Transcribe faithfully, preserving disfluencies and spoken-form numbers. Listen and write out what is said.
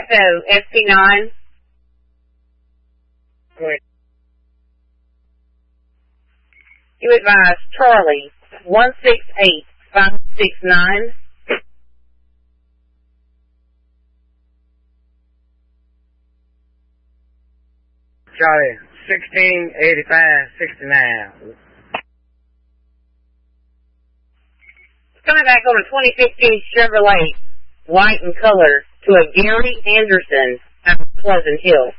Echo, S P nine. Good. You advise Charlie, one six eight five six nine. Charlie, sixteen eighty-five sixty-nine. Coming back on a twenty fifteen Chevrolet, white in color, to a Gary Anderson out of Pleasant Hill.